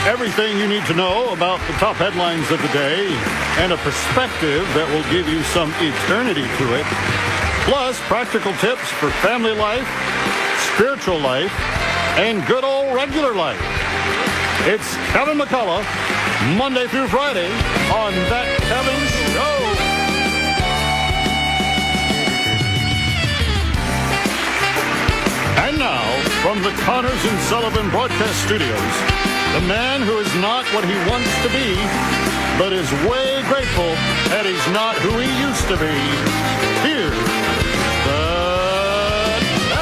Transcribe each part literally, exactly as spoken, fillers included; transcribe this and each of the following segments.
Everything you need to know about the top headlines of the day and a perspective that will give you some eternity to it. Plus, practical tips for family life, spiritual life, and good old regular life. It's Kevin McCullough, Monday through Friday on That Kevin Show. And now, from the Connors and Sullivan Broadcast Studios, the man who is not what he wants to be, but is way grateful that he's not who he used to be. Here's the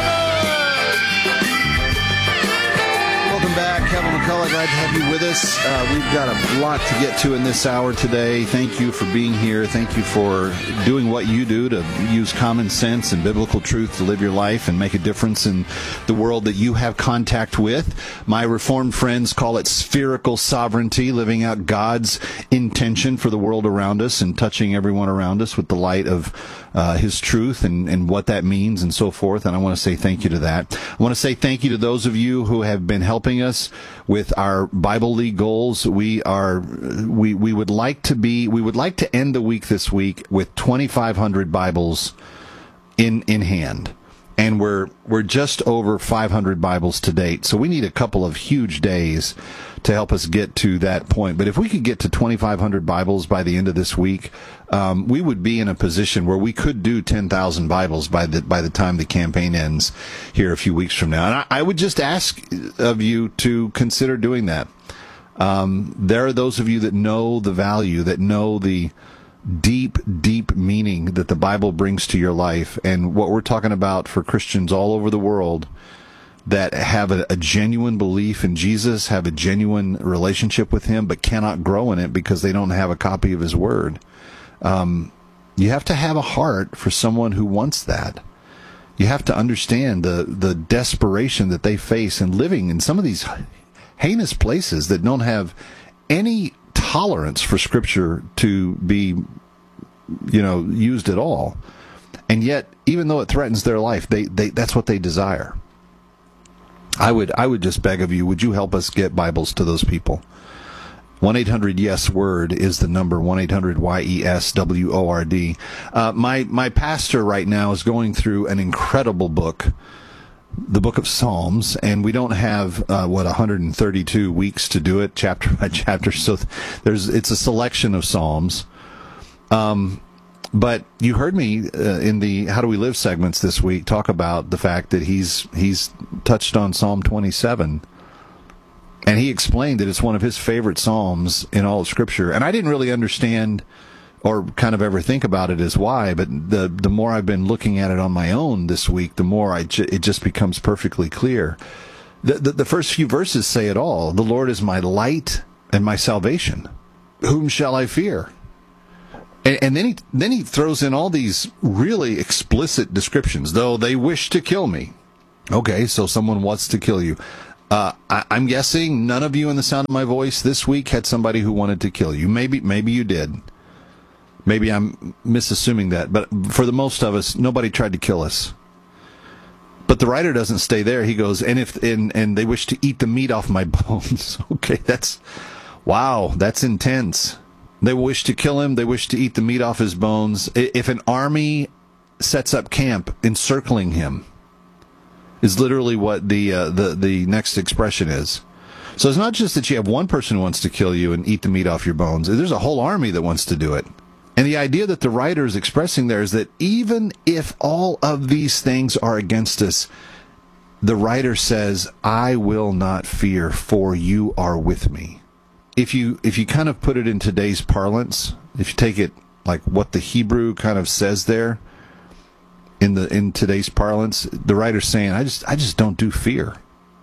Kevin! Welcome back, Kevin McCullough. Glad to have you with us. Uh, we've got a lot to get to in this hour today. Thank you for being here. Thank you for doing what you do to use common sense and biblical truth to live your life and make a difference in the world that you have contact with. My Reformed friends call it spherical sovereignty, living out God's intention for the world around us and touching everyone around us with the light of uh, His truth and, and what that means and so forth. And I want to say thank you to that. I want to say thank you to those of you who have been helping us with our Bible League goals. We are, we, we would like to be, we would like to end the week this week with twenty-five hundred Bibles in, in hand. And we're, we're just over five hundred Bibles to date. So we need a couple of huge days to help us get to that point. But if we could get to twenty-five hundred Bibles by the end of this week, um, we would be in a position where we could do ten thousand Bibles by the, by the time the campaign ends here a few weeks from now. And I, I would just ask of you to consider doing that. Um, there are those of you that know the value, that know the deep, deep meaning that the Bible brings to your life, and what we're talking about for Christians all over the world that have a, a genuine belief in Jesus, have a genuine relationship with Him, but cannot grow in it because they don't have a copy of His Word. Um, you have to have a heart for someone who wants that. You have to understand the, the desperation that they face in living in some of these heinous places that don't have any tolerance for Scripture to be, you know, used at all. And yet, even though it threatens their life, they, they that's what they desire. I would I would just beg of you, would you help us get Bibles to those people? one eight hundred yes word is the number, one eight hundred Y E S W O R D. Uh, my, my pastor right now is going through an incredible book, the book of Psalms, and we don't have, uh, what, one hundred thirty-two weeks to do it, chapter by chapter, so there's it's a selection of Psalms. Um, but you heard me uh, in the How Do We Live segments this week talk about the fact that he's he's touched on Psalm twenty-seven, and he explained that it's one of his favorite Psalms in all of Scripture, and I didn't really understand or kind of ever think about it as why, but the the more I've been looking at it on my own this week, the more I ju- it just becomes perfectly clear. The, the the first few verses say it all. The Lord is my light and my salvation. Whom shall I fear? And, and then he then he throws in all these really explicit descriptions. Though they wish to kill me. Okay, so someone wants to kill you. Uh, I, I'm guessing none of you in the sound of my voice this week had somebody who wanted to kill you. Maybe maybe you did. Maybe I'm misassuming that, but for the most of us, nobody tried to kill us. But the writer doesn't stay there. He goes, and if and, and they wish to eat the meat off my bones. Okay, that's, wow, that's intense. They wish to kill him. They wish to eat the meat off his bones. If an army sets up camp encircling him, is literally what the uh, the the next expression is. So it's not just that you have one person who wants to kill you and eat the meat off your bones. There's a whole army that wants to do it. And the idea that the writer is expressing there is that even if all of these things are against us, the writer says, I will not fear, for you are with me. If you if you kind of put it in today's parlance, if you take it like what the Hebrew kind of says there in the in today's parlance, the writer's saying, I just I just don't do fear.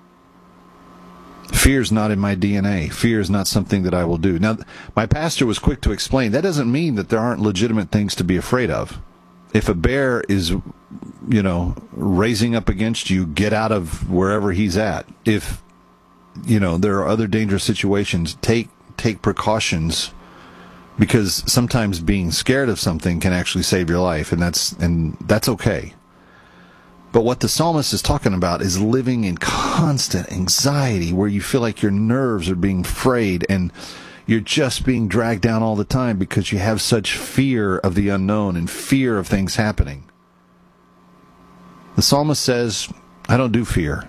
Fear is not in my D N A. Fear is not something that I will do. Now, my pastor was quick to explain, that doesn't mean that there aren't legitimate things to be afraid of. If a bear is, you know, raising up against you, get out of wherever he's at. If, you know, there are other dangerous situations, take take precautions, because sometimes being scared of something can actually save your life, and that's and that's okay. But what the psalmist is talking about is living in constant anxiety where you feel like your nerves are being frayed and you're just being dragged down all the time because you have such fear of the unknown and fear of things happening. The psalmist says, I don't do fear.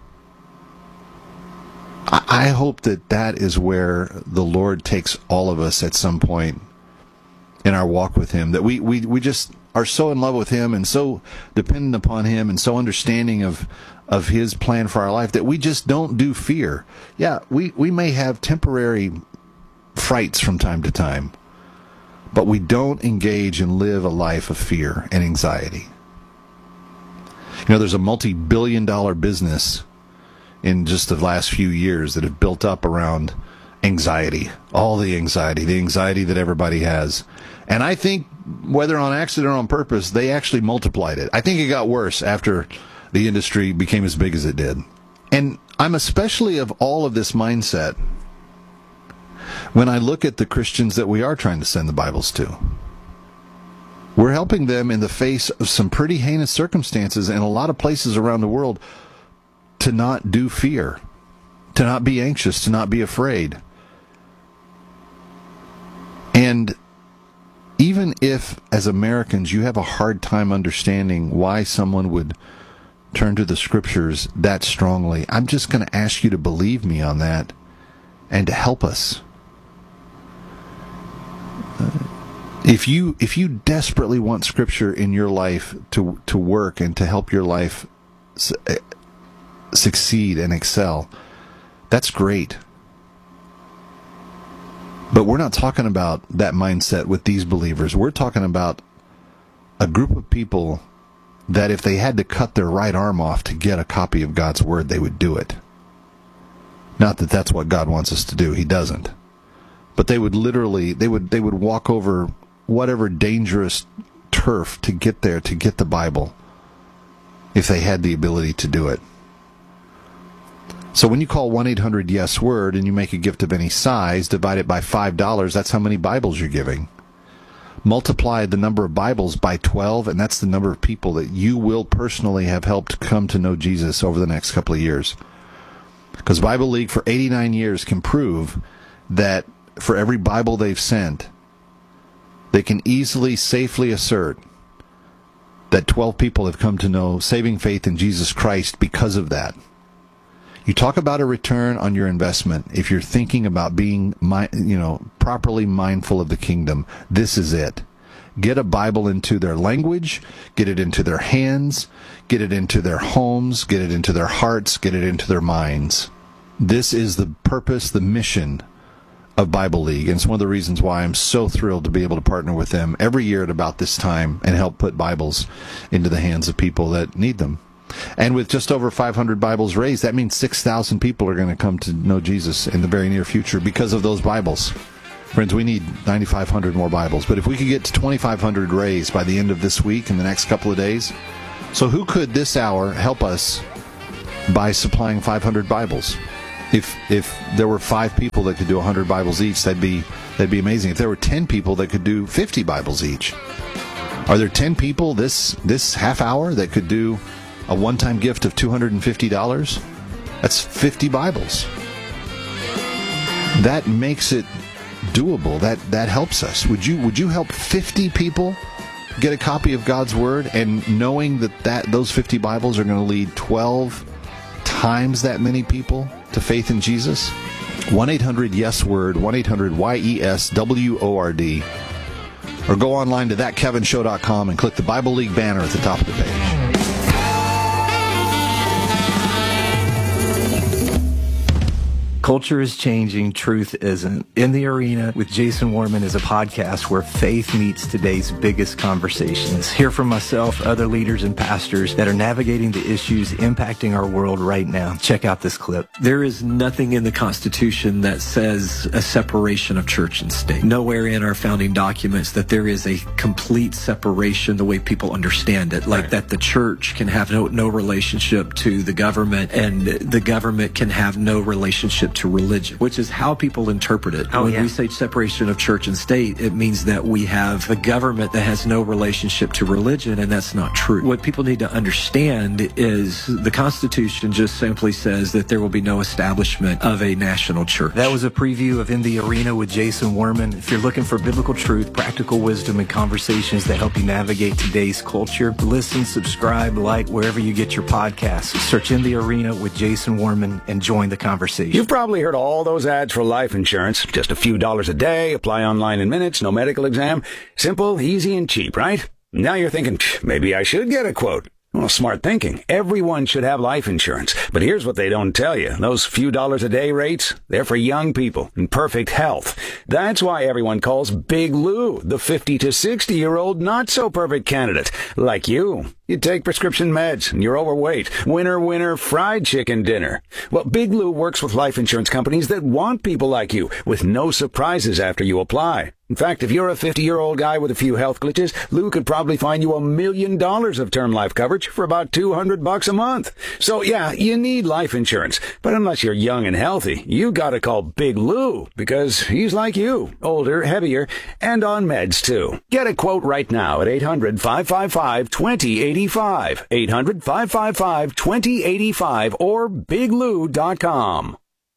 I, I hope that that is where the Lord takes all of us at some point in our walk with him, that we, we, we just are so in love with him and so dependent upon him and so understanding of of his plan for our life that we just don't do fear. Yeah, we, we may have temporary frights from time to time, but we don't engage and live a life of fear and anxiety. You know, there's a multi-billion dollar business in just the last few years that have built up around anxiety, all the anxiety, the anxiety that everybody has. And I think, whether on accident or on purpose, they actually multiplied it. I think it got worse after the industry became as big as it did. And I'm especially of all of this mindset when I look at the Christians that we are trying to send the Bibles to. We're helping them in the face of some pretty heinous circumstances in a lot of places around the world to not do fear, to not be anxious, to not be afraid. And even if, as Americans, you have a hard time understanding why someone would turn to the Scriptures that strongly, I'm just going to ask you to believe me on that and to help us. If you if you desperately want Scripture in your life to to work and to help your life su- succeed and excel, that's great. But we're not talking about that mindset with these believers. We're talking about a group of people that if they had to cut their right arm off to get a copy of God's Word, they would do it. Not that that's what God wants us to do. He doesn't. But they would literally, they would they would walk over whatever dangerous turf to get there, to get the Bible, if they had the ability to do it. So when you call one eight hundred yes word and you make a gift of any size, divide it by five dollars, that's how many Bibles you're giving. Multiply the number of Bibles by twelve, and that's the number of people that you will personally have helped come to know Jesus over the next couple of years. Because Bible League for eighty-nine years can prove that for every Bible they've sent, they can easily, safely assert that twelve people have come to know saving faith in Jesus Christ because of that. You talk about a return on your investment. If you're thinking about being, you know, properly mindful of the kingdom, this is it. Get a Bible into their language, get it into their hands, get it into their homes, get it into their hearts, get it into their minds. This is the purpose, the mission of Bible League, and it's one of the reasons why I'm so thrilled to be able to partner with them every year at about this time and help put Bibles into the hands of people that need them. And with just over five hundred Bibles raised, that means six thousand people are going to come to know Jesus in the very near future because of those Bibles. Friends, we need nine thousand five hundred more Bibles, but if we could get to twenty-five hundred raised by the end of this week, in the next couple of days, so who could this hour help us by supplying five hundred Bibles? If if there were five people that could do one hundred Bibles each, that'd be that'd be amazing. If there were ten people that could do fifty Bibles each, are there ten people this this half hour that could do a one-time gift of two hundred fifty dollars? That's fifty Bibles. That makes it doable. That that helps us. Would you would you help fifty people get a copy of God's Word, and knowing that, that those fifty Bibles are going to lead twelve times that many people to faith in Jesus? one eight hundred yes word, one eight hundred Y E S W O R D. Or go online to that kevin show dot com and click the Bible League banner at the top of the page. Culture is changing, truth isn't. In the Arena with Jason Warman is a podcast where faith meets today's biggest conversations. Hear from myself, other leaders and pastors that are navigating the issues impacting our world right now. Check out this clip. There is nothing in the Constitution that says a separation of church and state. Nowhere in our founding documents that there is a complete separation the way people understand it, like right. that the church can have no, no relationship to the government and the government can have no relationship to to religion, which is how people interpret it. Oh, when yeah. we say separation of church and state, it means that we have a government that has no relationship to religion, and that's not true. What people need to understand is the Constitution just simply says that there will be no establishment of a national church. That was a preview of In the Arena with Jason Werman. If you're looking for biblical truth, practical wisdom, and conversations that help you navigate today's culture, listen, subscribe, like wherever you get your podcasts. Search In the Arena with Jason Werman and join the conversation. You've probably heard all those ads for life insurance. Just a few dollars a day, apply online in minutes, no medical exam. Simple, easy, and cheap, right? Now you're thinking, maybe I should get a quote. Well, smart thinking. Everyone should have life insurance. But here's what they don't tell you. Those few dollars a day rates, they're for young people in perfect health. That's why everyone calls Big Lou the fifty to sixty year old not so perfect candidate. Like you. You take prescription meds and you're overweight. Winner, winner, fried chicken dinner. Well, Big Lou works with life insurance companies that want people like you with no surprises after you apply. In fact, if you're a fifty-year-old guy with a few health glitches, Lou could probably find you a million dollars of term life coverage for about two hundred bucks a month. So yeah, you need life insurance. But unless you're young and healthy, you gotta call Big Lou because he's like you, older, heavier, and on meds too. Get a quote right now at eight hundred, five five five, two zero eight five, eight hundred, five five five, two zero eight five, or big lou dot com.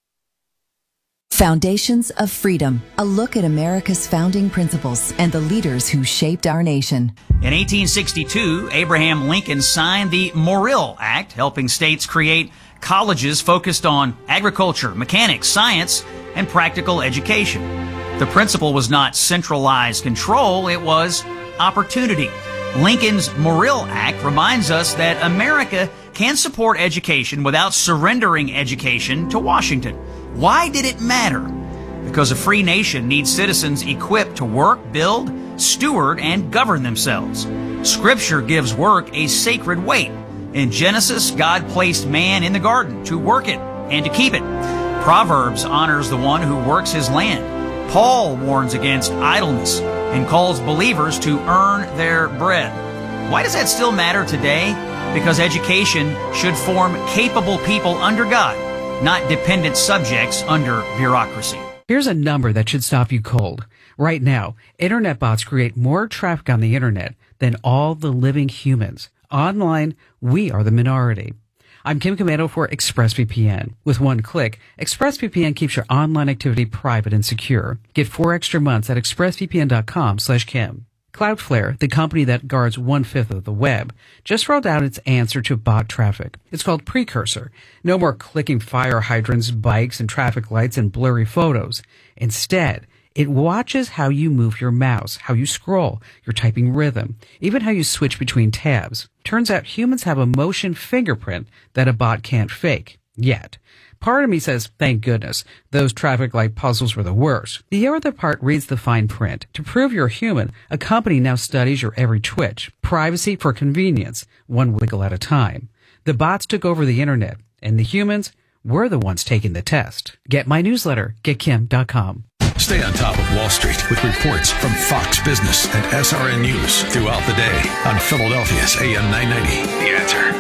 Foundations of Freedom, a look at America's founding principles and the leaders who shaped our nation. In eighteen sixty-two, Abraham Lincoln signed the Morrill Act, helping states create colleges focused on agriculture, mechanics, science, and practical education. The principle was not centralized control, it was opportunity. Lincoln's Morrill Act reminds us that America can support education without surrendering education to Washington. Why did it matter? Because a free nation needs citizens equipped to work, build, steward, and govern themselves. Scripture gives work a sacred weight. In Genesis, God placed man in the garden to work it and to keep it. Proverbs honors the one who works his land. Paul warns against idleness and calls believers to earn their bread. Why does that still matter today? Because education should form capable people under God, not dependent subjects under bureaucracy. Here's a number that should stop you cold. Right now, internet bots create more traffic on the internet than all the living humans. Online, we are the minority. I'm Kim Commando for ExpressVPN. With one click, ExpressVPN keeps your online activity private and secure. Get four extra months at expressvpn.com slash Kim. Cloudflare, the company that guards one-fifth of the web, just rolled out its answer to bot traffic. It's called Precursor. No more clicking fire hydrants, bikes, and traffic lights and blurry photos. Instead, it watches how you move your mouse, how you scroll, your typing rhythm, even how you switch between tabs. Turns out humans have a motion fingerprint that a bot can't fake. Yet. Part of me says, thank goodness, those traffic light puzzles were the worst. The other part reads the fine print. To prove you're human, a company now studies your every twitch. Privacy for convenience, one wiggle at a time. The bots took over the internet, and the humans, we're the ones taking the test. Get my newsletter, get kim dot com. Stay on top of Wall Street with reports from Fox Business and S R N News throughout the day on Philadelphia's A M nine ninety. The Answer.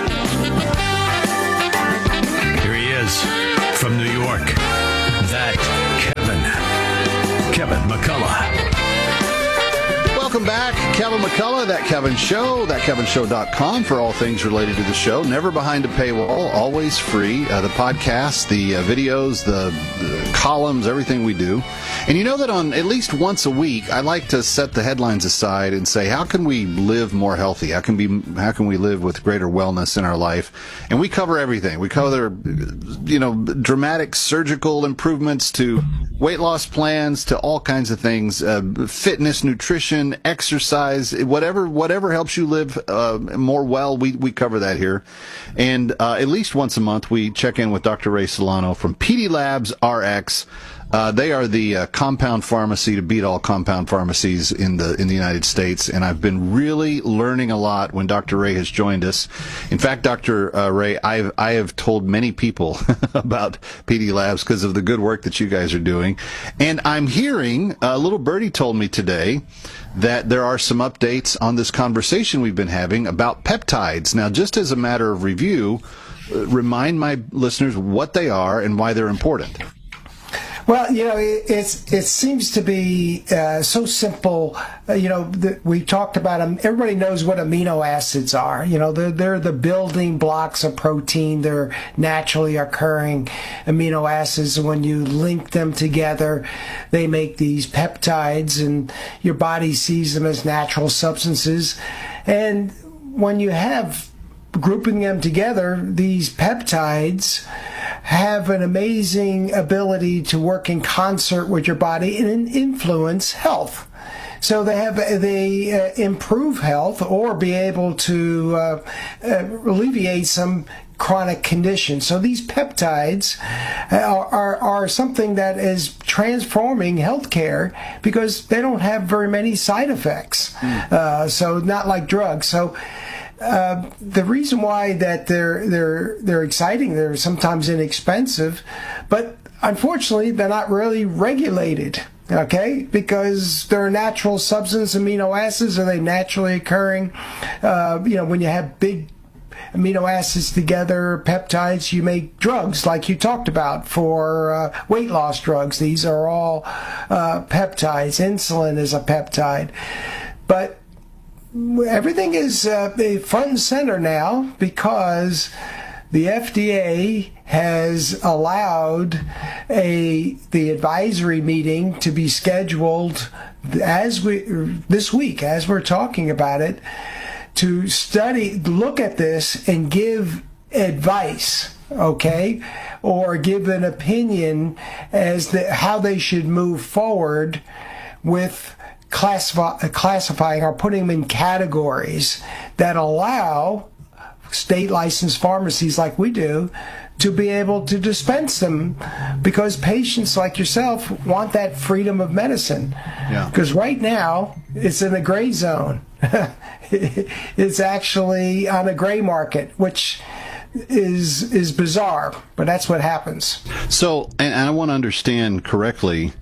Here he is from New York. That Kevin. Kevin McCullough. Welcome back. Kevin McCullough, That Kevin Show, that kevin show dot com for all things related to the show. Never behind a paywall, always free. Uh, the podcasts, the uh, videos, the, the columns, everything we do. And you know that on at least once a week, I like to set the headlines aside and say, how can we live more healthy? How can we, how can we live with greater wellness in our life? And we cover everything. We cover, you know, dramatic surgical improvements to weight loss plans to all kinds of things, uh, fitness, nutrition, exercise, whatever, whatever helps you live uh, more well. We, we cover that here. And uh, at least once a month, we check in with Doctor Ray Solano from P D Labs R X. Uh, they are the uh, compound pharmacy to beat all compound pharmacies in the in the United States, and I've been really learning a lot when Doctor Ray has joined us. In fact, Doctor Uh, Ray, I've I have told many people about P D Labs because of the good work that you guys are doing, and I'm hearing a uh, little birdie told me today that there are some updates on this conversation we've been having about peptides. Now, just as a matter of review, uh, remind my listeners what they are and why they're important. Well, you know, it, it's it seems to be uh, so simple. Uh, you know, the, we talked about them. Everybody knows what amino acids are. You know, they're they're the building blocks of protein. They're naturally occurring amino acids. When you link them together, they make these peptides, and your body sees them as natural substances. And when you have grouping them together, these peptides have an amazing ability to work in concert with your body and influence health. So they have they uh, improve health or be able to uh, uh, alleviate some chronic conditions. So these peptides are, are, are something that is transforming healthcare because they don't have very many side effects. Mm. Uh, so not like drugs. So Uh, the reason why that they're they're they're exciting, they're sometimes inexpensive, but unfortunately they're not really regulated. Okay, because they're a natural substance, amino acids, are they naturally occurring? Uh, you know, when you have big amino acids together, peptides, you make drugs like you talked about for uh, weight loss drugs. These are all uh, peptides. Insulin is a peptide, but everything is uh, front and center now because the F D A has allowed a the advisory meeting to be scheduled as we this week as we're talking about it to study, look at this and give advice, okay, or give an opinion as to how they should move forward with Classify, classifying or putting them in categories that allow state licensed pharmacies like we do to be able to dispense them, because patients like yourself want that freedom of medicine. Yeah. Because right now it's in a gray zone. It's actually on a gray market, which is is bizarre, but that's what happens. So, and I want to understand correctly,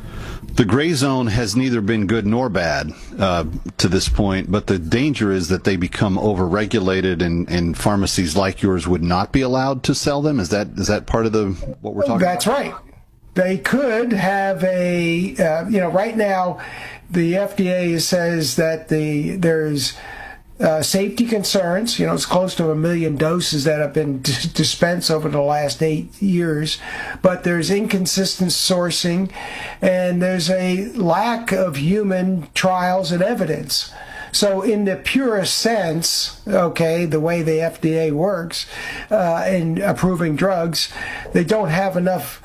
the gray zone has neither been good nor bad uh, to this point, but the danger is that they become overregulated, and, and pharmacies like yours would not be allowed to sell them. Is that is that part of the what we're talking That's about? That's right. They could have a, uh, you know, right now the F D A says that the there's Uh, safety concerns. You know, it's close to a million doses that have been d- dispensed over the last eight years, but there's inconsistent sourcing, and there's a lack of human trials and evidence. So in the purest sense, okay, the way the F D A works uh, in approving drugs, they don't have enough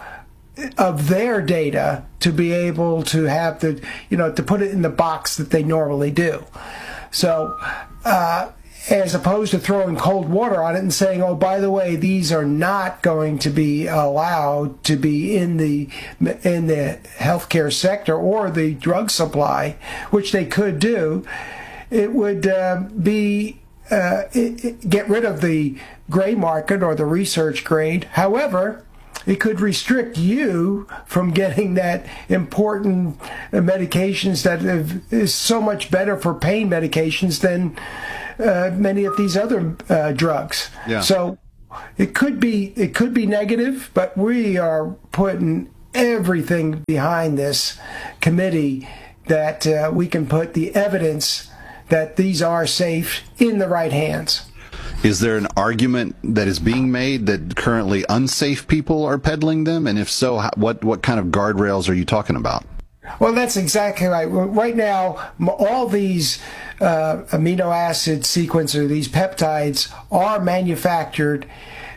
of their data to be able to have the, you know, to put it in the box that they normally do. So, uh, as opposed to throwing cold water on it and saying, oh, by the way, these are not going to be allowed to be in the in the healthcare sector or the drug supply, which they could do, it would uh, be uh, it, it, get rid of the gray market or the research grade. However, it could restrict you from getting that important medications that have, is so much better for pain medications than uh, many of these other uh, drugs. Yeah. So it could be it could be negative, but we are putting everything behind this committee that uh, we can put the evidence that these are safe in the right hands. Is there an argument that is being made that currently unsafe people are peddling them? And if so, how, what, what kind of guardrails are you talking about? Well, that's exactly right. Right now, all these uh, amino acid sequences, these peptides, are manufactured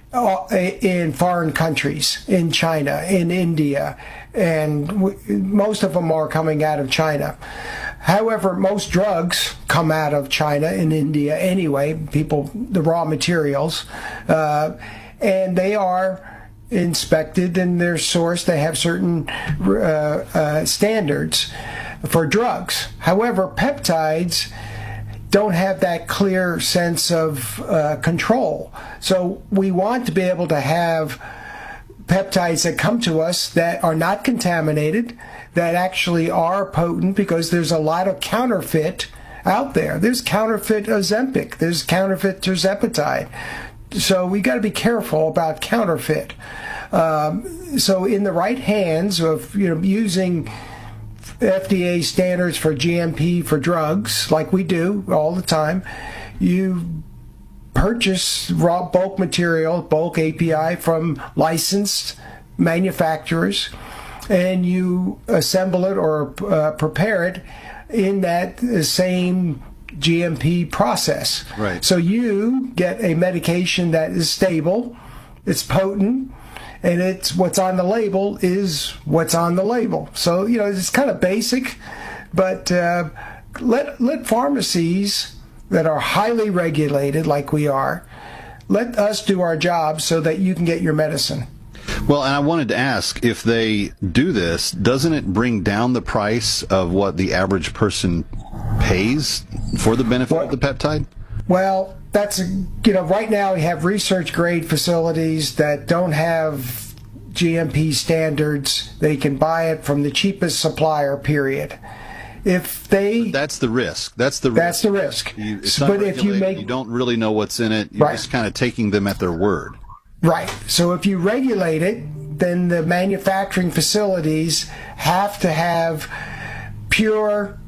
in foreign countries, in China, in India, and most of them are coming out of China. However, most drugs come out of China and India anyway, people, the raw materials, uh, and they are inspected and they're sourced. They have certain uh, uh, standards for drugs. However, peptides don't have that clear sense of uh, control. So we want to be able to have peptides that come to us that are not contaminated, that actually are potent, because there's a lot of counterfeit out there. There's counterfeit Ozempic, there's counterfeit tirzepatide. So we got to be careful about counterfeit. Um, so in the right hands of, you know, using F D A standards for G M P for drugs, like we do all the time, you purchase raw bulk material, bulk A P I from licensed manufacturers, and you assemble it or uh, prepare it in that same G M P process. Right. So you get a medication that is stable, it's potent, and it's what's on the label is what's on the label. So, you know, it's kind of basic, but uh, let let pharmacies that are highly regulated like we are, let us do our job so that you can get your medicine. Well, and I wanted to ask, if they do this, doesn't it bring down the price of what the average person pays for the benefit well, of the peptide? Well, that's, you know, right now we have research grade facilities that don't have G M P standards. They can buy it from the cheapest supplier, period. If they, but that's the risk. That's the risk. That's the risk. You, but if you make, you don't really know what's in it. You're right. just kind of taking them at their word. Right. So if you regulate it, then the manufacturing facilities have to have pure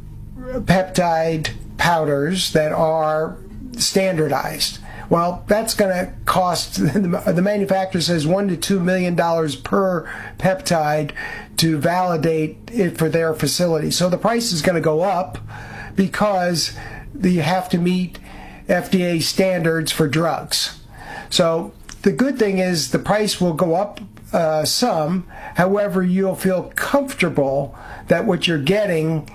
peptide powders that are standardized. Well, that's going to cost, the manufacturer says one to two million dollars per peptide to validate it for their facility. So the price is going to go up because you have to meet F D A standards for drugs. So the good thing is the price will go up uh, some. However, you'll feel comfortable that what you're getting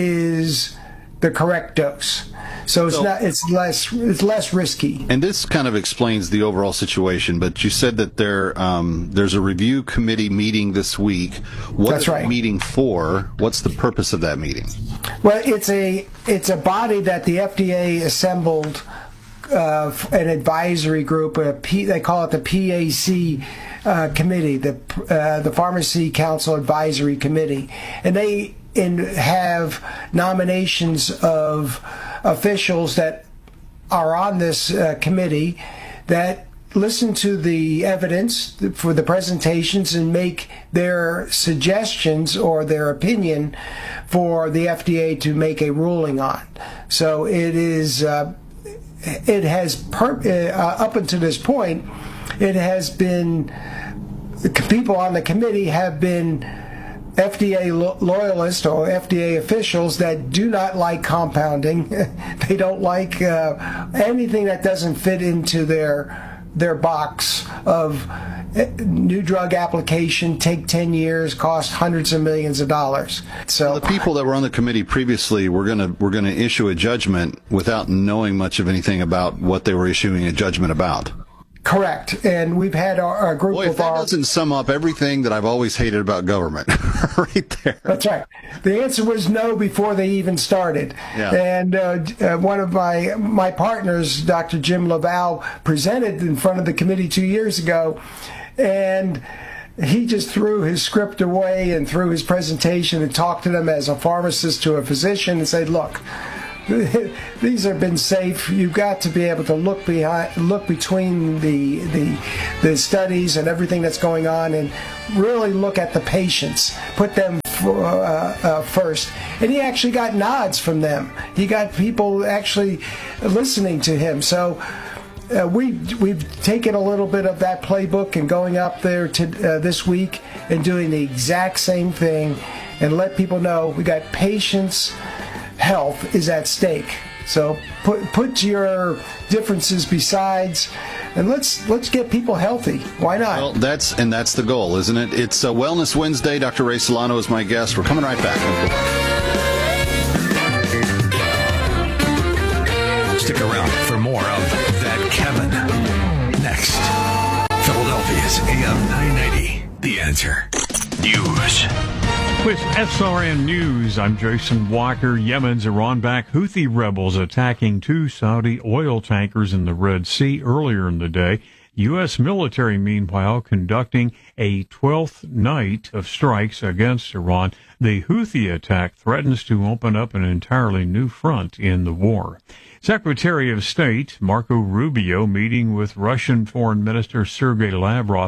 is the correct dose. So it's so, not. It's less. It's less risky. And this kind of explains the overall situation. But you said that there, um, there's a review committee meeting this week. What That's is right. the meeting for? What's the purpose of that meeting? Well, it's a it's a body that the F D A assembled. Uh, an advisory group, a P, they call it the P A C uh, committee, the uh, the Pharmacy Council Advisory Committee, and they in, have nominations of officials that are on this uh, committee that listen to the evidence for the presentations and make their suggestions or their opinion for the F D A to make a ruling on. So it is. Uh, It has, per, uh, up until this point, it has been, the people on the committee have been F D A lo- loyalists or F D A officials that do not like compounding. They don't like uh, anything that doesn't fit into their their box of new drug application, take ten years, cost hundreds of millions of dollars. So the people that were on the committee previously were going to were going to issue a judgment without knowing much of anything about what they were issuing a judgment about. Correct. And we've had our, our group Boy, if of that our... doesn't sum up everything that I've always hated about government right there. That's right. The answer was no before they even started. Yeah. And uh, uh, one of my my partners, Doctor Jim Laval, presented in front of the committee two years ago, and he just threw his script away and threw his presentation and talked to them as a pharmacist to a physician and said, look, these have been safe. You've got to be able to look behind, look between the the the studies and everything that's going on, and really look at the patients. Put them for, uh, uh, first. And he actually got nods from them. He got people actually listening to him. So uh, we we've taken a little bit of that playbook and going up there to uh, this week and doing the exact same thing, and let people know we got patients. Health is at stake. So put put your differences besides, and let's let's get people healthy. Why not? Well, that's and that's the goal, isn't it? It's a Wellness Wednesday. Doctor Ray Solano is my guest. We're coming right back. Stick around for more of That Kevin. Next, Philadelphia's A M nine ninety. The Answer. News. With S R N News, I'm Jason Walker. Yemen's Iran-backed Houthi rebels attacking two Saudi oil tankers in the Red Sea earlier in the day. U S military, meanwhile, conducting a twelfth night of strikes against Iran. The Houthi attack threatens to open up an entirely new front in the war. Secretary of State Marco Rubio meeting with Russian Foreign Minister Sergei Lavrov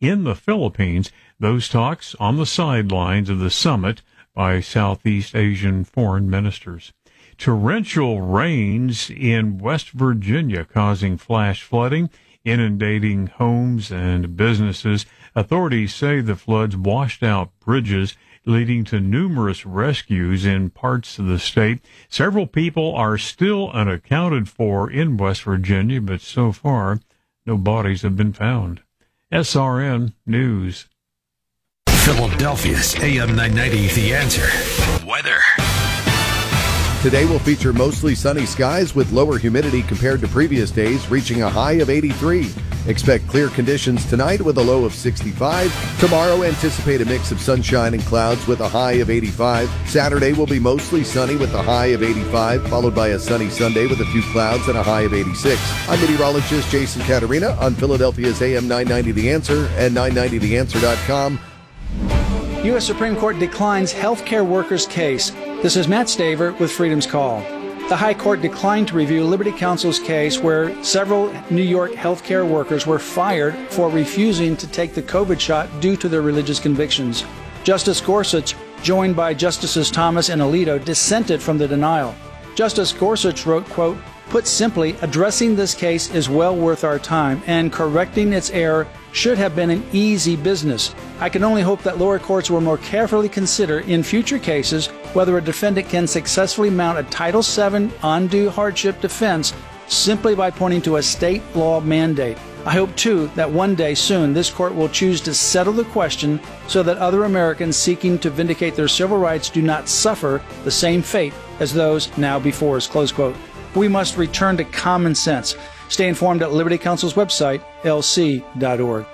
in the Philippines. Those talks on the sidelines of the summit by Southeast Asian foreign ministers. Torrential rains in West Virginia causing flash flooding, inundating homes and businesses. Authorities say the floods washed out bridges, leading to numerous rescues in parts of the state. Several people are still unaccounted for in West Virginia, but so far, no bodies have been found. S R N News. Philadelphia's A M nine ninety, The Answer. Weather. Today will feature mostly sunny skies with lower humidity compared to previous days, reaching a high of eighty-three. Expect clear conditions tonight with a low of sixty-five. Tomorrow, anticipate a mix of sunshine and clouds with a high of eighty-five. Saturday will be mostly sunny with a high of eighty-five, followed by a sunny Sunday with a few clouds and a high of eighty-six. I'm meteorologist Jason Caterina on Philadelphia's A M nine ninety The Answer and nine ninety the answer dot com. U S Supreme Court declines healthcare workers' case. This is Matt Staver with Freedom's Call. The High Court declined to review Liberty Counsel's case where several New York healthcare workers were fired for refusing to take the COVID shot due to their religious convictions. Justice Gorsuch, joined by Justices Thomas and Alito, dissented from the denial. Justice Gorsuch wrote, quote, "Put simply, addressing this case is well worth our time, and correcting its error should have been an easy business. I can only hope that lower courts will more carefully consider in future cases whether a defendant can successfully mount a Title seven undue hardship defense simply by pointing to a state law mandate. I hope, too, that one day soon this court will choose to settle the question so that other Americans seeking to vindicate their civil rights do not suffer the same fate as those now before us." Close quote. We must return to common sense. Stay informed at Liberty Counsel's website, L C dot org.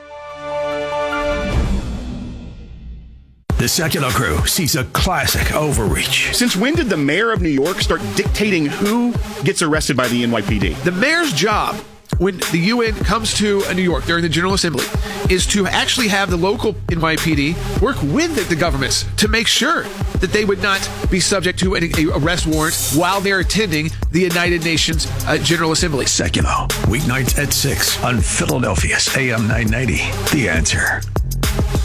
The Secular Crew sees a classic overreach. Since when did the mayor of New York start dictating who gets arrested by the N Y P D? The mayor's job, when the U N comes to New York during the General Assembly, is to actually have the local N Y P D work with the, the governments to make sure that they would not be subject to an arrest warrant while they're attending the United Nations uh, General Assembly. Secular, weeknights at six on Philadelphia's A M nine ninety, The Answer.